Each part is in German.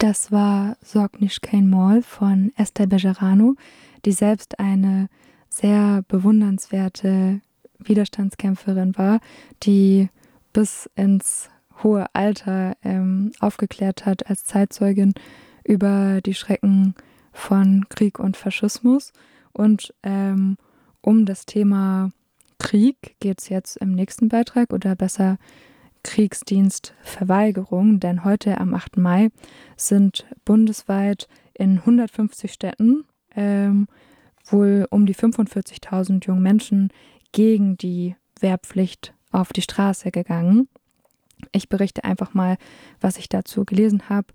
Das war Sorg nicht kein Moll von Esther Bejarano, die selbst eine sehr bewundernswerte Widerstandskämpferin war, die bis ins hohe Alter aufgeklärt hat als Zeitzeugin über die Schrecken von Krieg und Faschismus. Und um das Thema Krieg geht es jetzt im nächsten Beitrag, oder besser Kriegsdienstverweigerung, denn heute am 8. Mai sind bundesweit in 150 Städten wohl um die 45.000 junge Menschen gegen die Wehrpflicht auf die Straße gegangen. Ich berichte einfach mal, was ich dazu gelesen habe.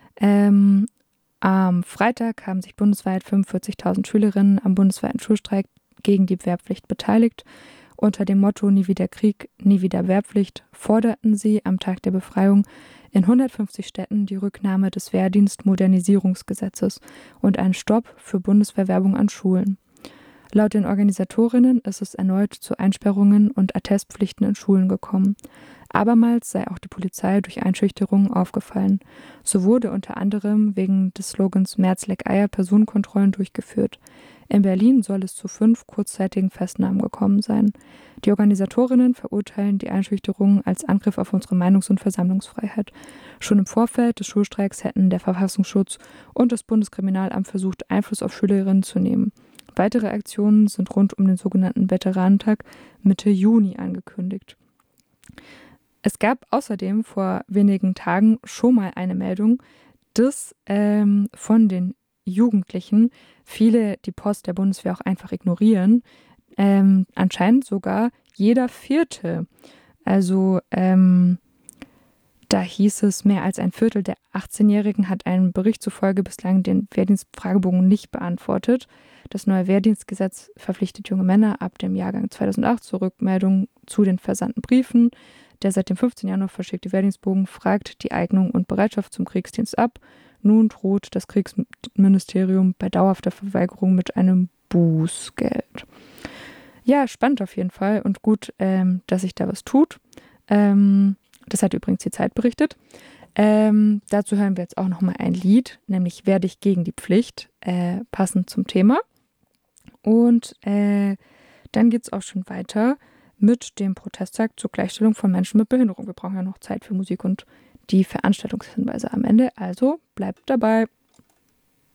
Am Freitag haben sich bundesweit 45.000 Schülerinnen am bundesweiten Schulstreik gegen die Wehrpflicht beteiligt. Unter dem Motto „Nie wieder Krieg, nie wieder Wehrpflicht“ forderten sie am Tag der Befreiung in 150 Städten die Rücknahme des Wehrdienstmodernisierungsgesetzes und einen Stopp für Bundeswehrwerbung an Schulen. Laut den Organisatorinnen ist es erneut zu Einsperrungen und Attestpflichten in Schulen gekommen. Abermals sei auch die Polizei durch Einschüchterungen aufgefallen. So wurde unter anderem wegen des Slogans „Merz leck Eier“ Personenkontrollen durchgeführt. In Berlin soll es zu 5 kurzzeitigen Festnahmen gekommen sein. Die Organisatorinnen verurteilen die Einschüchterungen als Angriff auf unsere Meinungs- und Versammlungsfreiheit. Schon im Vorfeld des Schulstreiks hätten der Verfassungsschutz und das Bundeskriminalamt versucht, Einfluss auf Schülerinnen zu nehmen. Weitere Aktionen sind rund um den sogenannten Veteranentag Mitte Juni angekündigt. Es gab außerdem vor wenigen Tagen schon mal eine Meldung, dass von den Jugendlichen viele die Post der Bundeswehr auch einfach ignorieren. Anscheinend sogar jeder Vierte. Also da hieß es, mehr als ein Viertel der 18-Jährigen hat einem Bericht zufolge bislang den Wehrdienstfragebogen nicht beantwortet. Das neue Wehrdienstgesetz verpflichtet junge Männer ab dem Jahrgang 2008 zur Rückmeldung zu den versandten Briefen. Der seit dem 15. Januar verschickte Wehrdienstbogen fragt die Eignung und Bereitschaft zum Kriegsdienst ab. Nun droht das Kriegsministerium bei dauerhafter Verweigerung mit einem Bußgeld. Ja, spannend auf jeden Fall und gut, dass sich da was tut. Das hat übrigens die Zeit berichtet. Dazu hören wir jetzt auch nochmal ein Lied, nämlich „Wehr dich gegen die Pflicht", passend zum Thema. Und dann geht es auch schon weiter mit dem Protesttag zur Gleichstellung von Menschen mit Behinderung. Wir brauchen ja noch Zeit für Musik und die Veranstaltungshinweise am Ende, also bleibt dabei.